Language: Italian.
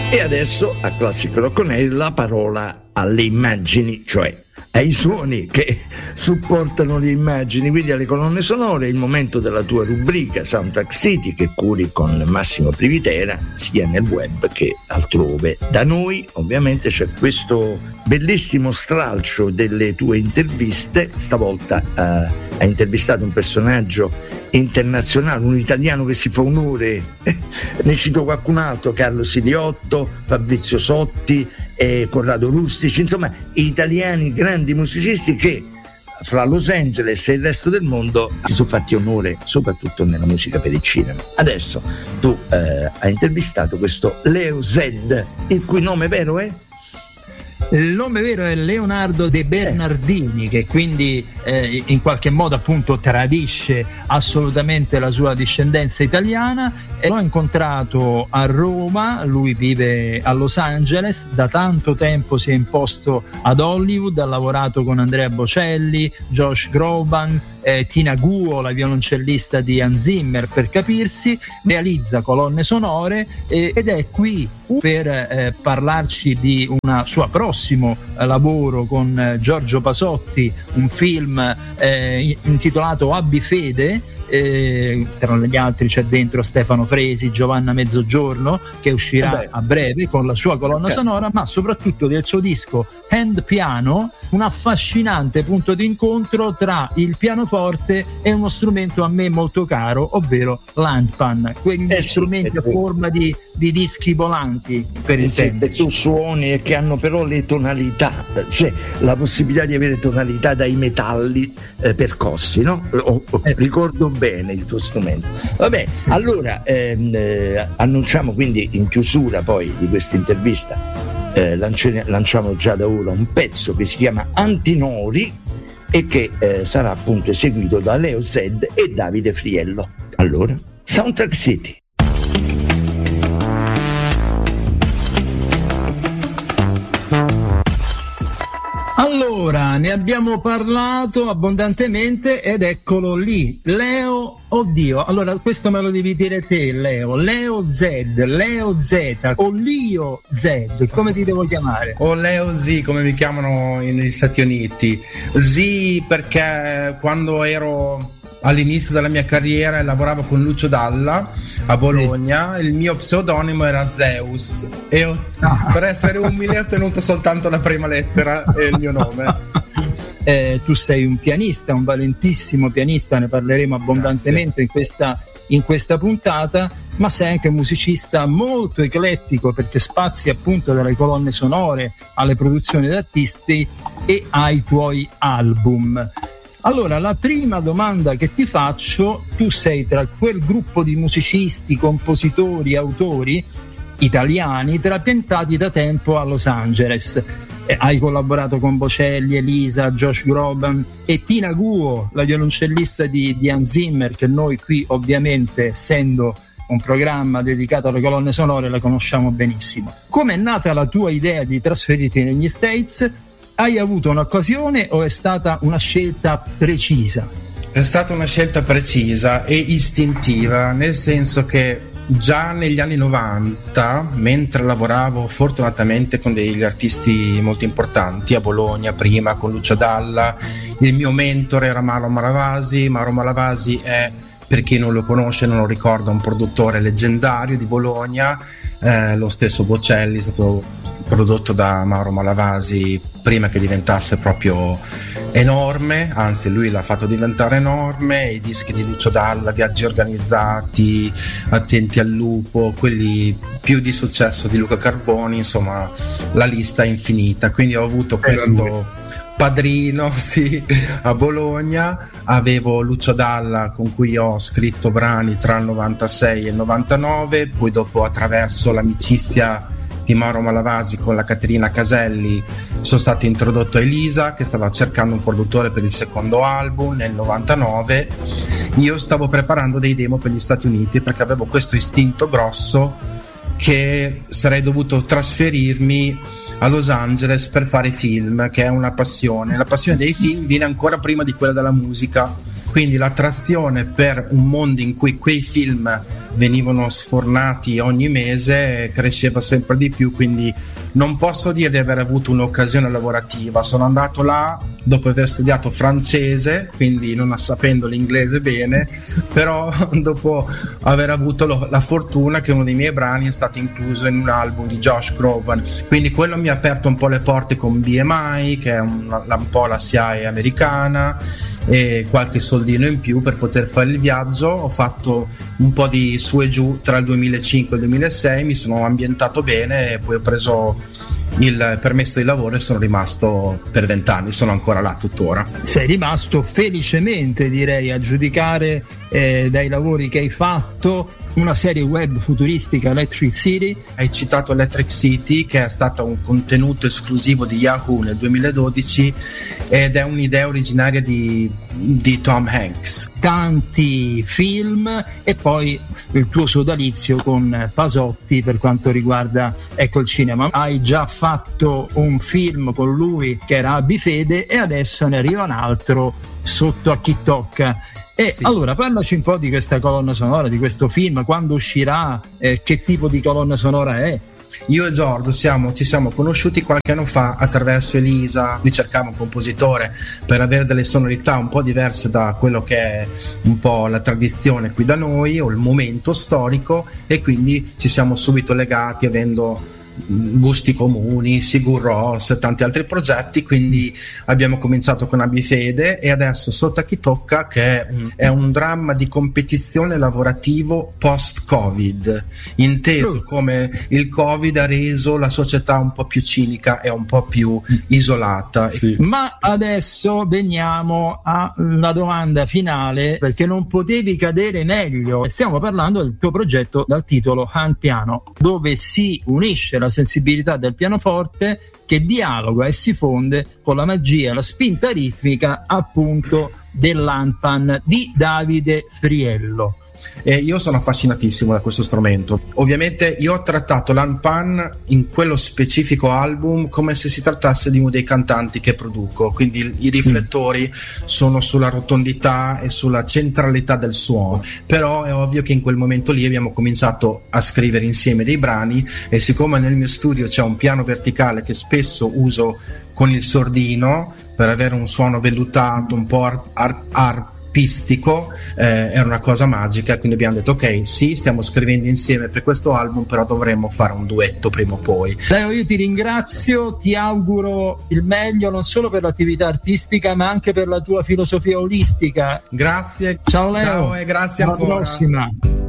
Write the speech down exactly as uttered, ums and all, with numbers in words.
E adesso a Classic Rock On Air la parola alle immagini, cioè ai suoni che supportano le immagini, quindi alle colonne sonore. Il momento della tua rubrica Soundtrack City che curi con Massimo Privitera sia nel web che altrove. Da noi ovviamente c'è questo bellissimo stralcio delle tue interviste. Stavolta eh, hai intervistato un personaggio internazionale, un italiano che si fa onore, ne cito qualcun altro: Carlo Siliotto, Fabrizio Sotti, eh, Corrado Rustici, insomma italiani, grandi musicisti che fra Los Angeles e il resto del mondo si sono fatti onore soprattutto nella musica per il cinema. Adesso tu eh, hai intervistato questo Leo Zed, il cui nome vero è? Il nome vero è Leonardo De Bernardini, che quindi eh, in qualche modo appunto tradisce assolutamente la sua discendenza italiana. E l'ho incontrato a Roma, lui vive a Los Angeles, da tanto tempo si è imposto ad Hollywood, ha lavorato con Andrea Bocelli, Josh Groban, eh, Tina Guo, la violoncellista di Hans Zimmer per capirsi, realizza colonne sonore eh, ed è qui per eh, parlarci di un suo prossimo eh, lavoro con eh, Giorgio Pasotti, un film eh, intitolato Abbi Fede. Eh, tra gli altri c'è dentro Stefano Fresi, Giovanna Mezzogiorno, che uscirà eh a breve con la sua colonna sonora, ma soprattutto del suo disco Hand Piano, un affascinante punto d'incontro tra il pianoforte e uno strumento a me molto caro, ovvero l'handpan, quegli eh strumenti sì, a forma di, di dischi volanti, per eh intenderci. Sì, tu suoni e che hanno però le tonalità, cioè la possibilità di avere tonalità dai metalli eh, percossi, no? Oh, oh, eh. Ricordo bene il tuo strumento. Vabbè, sì. Allora ehm, eh, annunciamo quindi in chiusura poi di questa intervista, eh, lanciamo, lanciamo già da ora un pezzo che si chiama Antinori e che eh, sarà appunto eseguito da Leo Zed e Davide Friello. Allora, Soundtrack City. Allora, ne abbiamo parlato abbondantemente ed eccolo lì, Leo, oddio, allora questo me lo devi dire te, Leo, Leo Zed, Leo Z, o Leo Z, come ti devo chiamare? O Leo Z, come mi chiamano negli Stati Uniti. Z perché quando ero all'inizio della mia carriera e lavoravo con Lucio Dalla a Bologna, sì, il mio pseudonimo era Zeus e ho, ah. per essere umile ho tenuto soltanto la prima lettera e il mio nome. Eh, tu sei un pianista, un valentissimo pianista, ne parleremo abbondantemente in questa, in questa puntata, ma sei anche un musicista molto eclettico perché spazi appunto dalle colonne sonore alle produzioni d'artisti e ai tuoi album. Allora, la prima domanda che ti faccio: tu sei tra quel gruppo di musicisti, compositori, autori italiani trapiantati da tempo a Los Angeles. Eh, hai collaborato con Bocelli, Elisa, Josh Groban e Tina Guo, la violoncellista di, di Hans Zimmer, che noi qui ovviamente, essendo un programma dedicato alle colonne sonore, la conosciamo benissimo. Come è nata la tua idea di trasferirti negli States? Hai avuto un'occasione o è stata una scelta precisa? È stata una scelta precisa e istintiva, nel senso che già negli anni novanta, mentre lavoravo fortunatamente con degli artisti molto importanti a Bologna, prima con Lucio Dalla, il mio mentore era Mauro Malavasi. Mauro Malavasi è, per chi non lo conosce, non lo ricorda, un produttore leggendario di Bologna. Eh, lo stesso Bocelli è stato prodotto da Mauro Malavasi prima che diventasse proprio enorme, anzi lui l'ha fatto diventare enorme. I dischi di Lucio Dalla, Viaggi organizzati, Attenti al lupo, quelli più di successo di Luca Carboni, insomma la lista è infinita. Quindi ho avuto questo padrino, sì, a Bologna. Avevo Lucio Dalla con cui ho scritto brani tra il novantasei e il novantanove, poi dopo, attraverso l'amicizia di Mauro Malavasi con la Caterina Caselli, sono stato introdotto a Elisa, che stava cercando un produttore per il secondo album nel novantanove. Io stavo preparando dei demo per gli Stati Uniti perché avevo questo istinto grosso che sarei dovuto trasferirmi a Los Angeles per fare film, che è una passione. La passione dei film viene ancora prima di quella della musica, quindi l'attrazione per un mondo in cui quei film venivano sfornati ogni mese cresceva sempre di più, quindi non posso dire di aver avuto un'occasione lavorativa. Sono andato là dopo aver studiato francese, quindi non sapendo l'inglese bene, però dopo aver avuto lo, la fortuna che uno dei miei brani è stato incluso in un album di Josh Groban, quindi quello mi ha aperto un po' le porte con B M I, che è una, un po' la S I A E americana, e qualche soldino in più per poter fare il viaggio. Ho fatto un po' di su e giù tra il duemilacinque e il duemilasei, mi sono ambientato bene e poi ho preso il permesso di lavoro e sono rimasto per vent'anni, sono ancora là tuttora. Sei rimasto felicemente, direi, a giudicare eh, dai lavori che hai fatto. Una serie web futuristica, Electric City. Hai citato Electric City, che è stata un contenuto esclusivo di Yahoo nel duemiladodici ed è un'idea originaria di, di Tom Hanks. Tanti film e poi il tuo sodalizio con Pasotti per quanto riguarda ecco il cinema. Hai già fatto un film con lui che era Abifede e adesso ne arriva un altro sotto A chi tocca. E sì. Allora parlaci un po' di questa colonna sonora, di questo film, quando uscirà, eh, che tipo di colonna sonora è? Io e Giorgio siamo, ci siamo conosciuti qualche anno fa attraverso Elisa. Lui cercava un compositore per avere delle sonorità un po' diverse da quello che è un po' la tradizione qui da noi o il momento storico, e quindi ci siamo subito legati avendo gusti comuni, Sigur Rós e tanti altri progetti, quindi abbiamo cominciato con Abifede e adesso Sotto a chi tocca, che è un, è un dramma di competizione lavorativo post-Covid, inteso come il Covid ha reso la società un po' più cinica e un po' più isolata. Sì. Ma adesso veniamo alla domanda finale, perché non potevi cadere meglio. Stiamo parlando del tuo progetto dal titolo Han Piano, dove si unisce la sensibilità del pianoforte che dialoga e si fonde con la magia e la spinta ritmica appunto dell'Han Pan di Davide Friello. E io sono affascinatissimo da questo strumento. Ovviamente io ho trattato l'Han Pan in quello specifico album come se si trattasse di uno dei cantanti che produco, quindi i riflettori mm. sono sulla rotondità e sulla centralità del suono, però è ovvio che in quel momento lì abbiamo cominciato a scrivere insieme dei brani, e siccome nel mio studio c'è un piano verticale che spesso uso con il sordino per avere un suono vellutato, un po' ar- ar- ar- artistico, eh, era una cosa magica, quindi abbiamo detto ok, sì, stiamo scrivendo insieme per questo album, però dovremmo fare un duetto prima o poi. Leo, io ti ringrazio, ti auguro il meglio non solo per l'attività artistica ma anche per la tua filosofia olistica. Grazie. Ciao Leo. Ciao e grazie alla ancora. Alla prossima.